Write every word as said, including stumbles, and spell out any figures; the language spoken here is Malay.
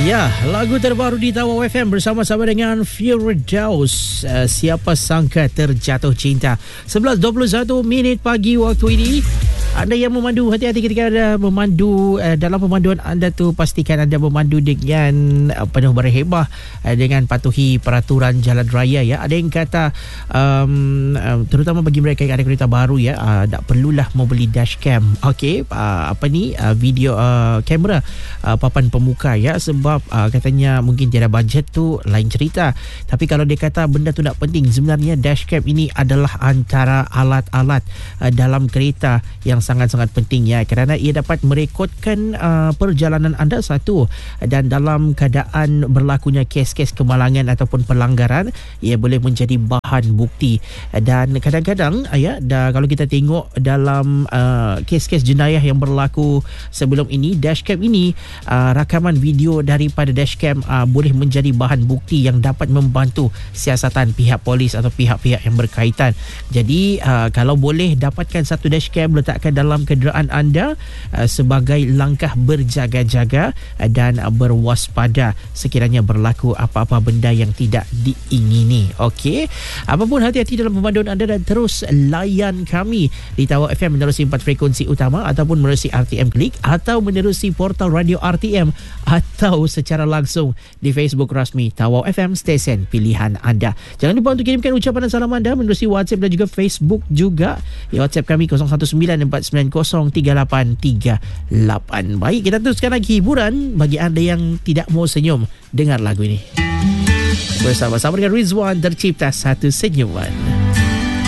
Ya, lagu terbaru di Tawau F M bersama-sama dengan Firdaus. Uh, siapa sangka terjatuh cinta. sebelas dua puluh satu minit pagi waktu ini. Anda yang memandu, hati-hati ketika anda memandu. uh, Dalam pemanduan anda tu, pastikan anda memandu dengan uh, penuh berhebah, uh, dengan patuhi peraturan jalan raya ya. Ada yang kata um, uh, terutama bagi mereka yang ada kereta baru ya, uh, tak perlulah membeli dashcam. Okey, uh, apa ni uh, video uh, kamera uh, papan pemuka ya, sebab uh, katanya mungkin tiada bajet tu lain cerita. Tapi kalau dia kata benda tu tak penting, sebenarnya dashcam ini adalah antara alat-alat uh, dalam kereta yang sangat-sangat penting ya, kerana ia dapat merekodkan uh, perjalanan anda satu, dan dalam keadaan berlakunya kes-kes kemalangan ataupun pelanggaran, ia boleh menjadi bahan bukti. Dan kadang-kadang ya, dah, kalau kita tengok dalam uh, kes-kes jenayah yang berlaku sebelum ini, dashcam ini, uh, rakaman video daripada dashcam uh, boleh menjadi bahan bukti yang dapat membantu siasatan pihak polis atau pihak-pihak yang berkaitan. Jadi uh, kalau boleh dapatkan satu dashcam, letakkan dalam kenderaan anda uh, sebagai langkah berjaga-jaga uh, dan uh, berwaspada sekiranya berlaku apa-apa benda yang tidak diingini. Okey, apapun, hati-hati dalam pemanduan anda dan terus layan kami di Tawau F M menerusi empat frekuensi utama, ataupun menerusi R T M Klik, atau menerusi portal radio R T M, atau secara langsung di Facebook rasmi Tawau F M, stesen pilihan anda. Jangan lupa untuk kirimkan ucapan dan salam anda menerusi WhatsApp dan juga Facebook juga. Ya, WhatsApp kami kosong satu sembilan empat sembilan kosong tiga lapan tiga lapan. Baik, kita teruskan lagi hiburan bagi anda yang tidak mau senyum. Dengar lagu ini bersama-sama dengan Rizwan, tercipta satu senyuman.